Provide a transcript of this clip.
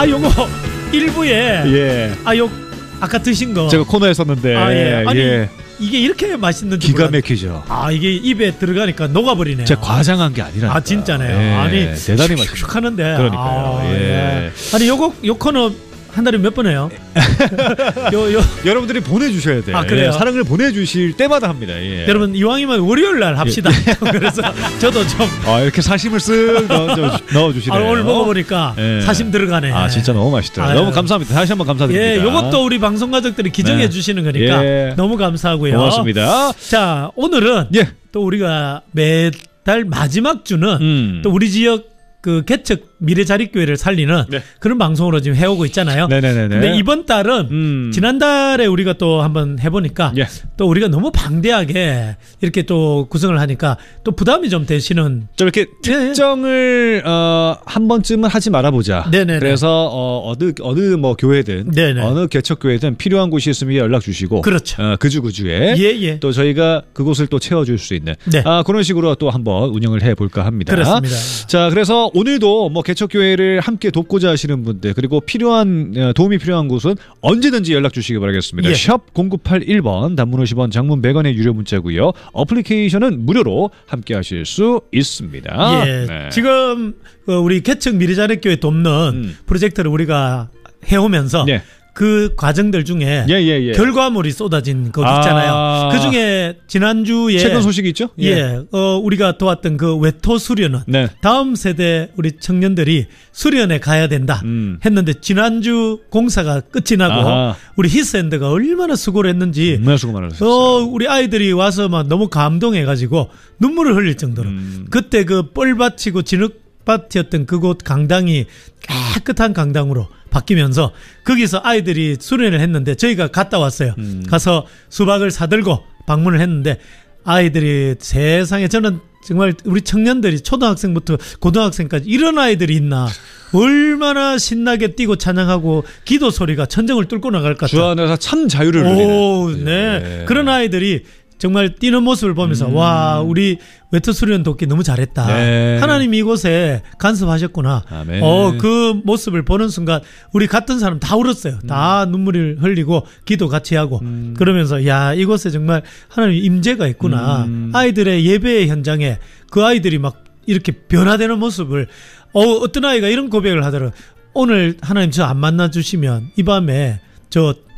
요거 일부에 예. 요 아까 드신 거 제가 코너에 썼는데 예. 아니 예. 이게 이렇게 맛있는지 기가 막히죠. 이게 입에 들어가니까 녹아버리네요. 제가 과장한 게 아니라. 진짜네요. 예. 아니 대단히 맛있어요. 하는데. 그러니까요. 예. 아니 요 코너 한 달에 몇 번 해요? 여러분들이 보내주셔야 돼요. 그래요? 예, 사랑을 보내주실 때마다 합니다. 예. 여러분 이왕이면 월요일 날 합시다. 그래서 저도 좀 이렇게 사심을 쓱 넣어주시네요. 오늘 먹어보니까 사심 들어가네. 진짜 너무 맛있더라고요. 너무 감사합니다. 다시 한번 감사드립니다. 예, 이것도 우리 방송 가족들이 기정해 주시는 거니까 너무 감사하고요. 고맙습니다. 자, 오늘은 또 우리가 매달 마지막 주는 또 우리 지역 그 개척 미래자립교회를 살리는 그런 방송으로 지금 해오고 있잖아요. 네네네. 근데 이번 달은 지난달에 우리가 또 한번 해보니까 또 우리가 너무 방대하게 이렇게 또 구성을 하니까 또 부담이 좀 되시는 좀 이렇게 특정을 한 번쯤은 하지 말아보자. 네네네. 그래서 어느 뭐 교회든 어느 개척 교회든 필요한 곳이 있으면 연락 주시고 그렇죠. 그주에 또 저희가 그곳을 또 채워줄 수 있는 그런 식으로 또 한번 운영을 해볼까 합니다. 그렇습니다. 자, 그래서 오늘도 뭐 개척교회를 함께 돕고자 하시는 분들 그리고 도움이 필요한 곳은 언제든지 연락 주시기 바라겠습니다. 샵 0981번 단문 50원 장문 100원의 유료 문자고요. 어플리케이션은 무료로 함께 하실 수 있습니다. 지금 우리 개척 미래자립교회 돕는 프로젝트를 우리가 해오면서 그 과정들 중에 결과물이 쏟아진 거 있잖아요. 그 중에 지난주에 최근 소식이 있죠? 우리가 도왔던 그 외토 수련은 다음 세대 우리 청년들이 수련에 가야 된다 했는데 지난주 공사가 끝이 나고 우리 히스앤드가 얼마나 수고를 했는지 정말 수고 많으셨어요. 우리 아이들이 와서 막 너무 감동해가지고 눈물을 흘릴 정도로 그때 그 뻘밭이고 진흙밭이었던 그곳 강당이 깨끗한 강당으로 바뀌면서 거기서 아이들이 수련을 했는데 저희가 갔다 왔어요. 가서 수박을 사들고 방문을 했는데 아이들이 세상에 저는 정말 우리 청년들이 초등학생부터 고등학생까지 이런 아이들이 있나 얼마나 신나게 뛰고 찬양하고 기도 소리가 천정을 뚫고 나갈 것 같아요. 주 안에서 참 자유를 누리는 그런 아이들이 정말 뛰는 모습을 보면서 와 우리 외투수련 돕기 너무 잘했다. 하나님이 이곳에 간섭하셨구나. 그 모습을 보는 순간 우리 같은 사람 다 울었어요. 다 눈물을 흘리고 기도 같이 하고 그러면서 야 이곳에 정말 하나님 임재가 있구나. 아이들의 예배의 현장에 그 아이들이 막 이렇게 변화되는 모습을 어떤 아이가 이런 고백을 하더라고요. 오늘 하나님 저 안 만나주시면 이 밤에 저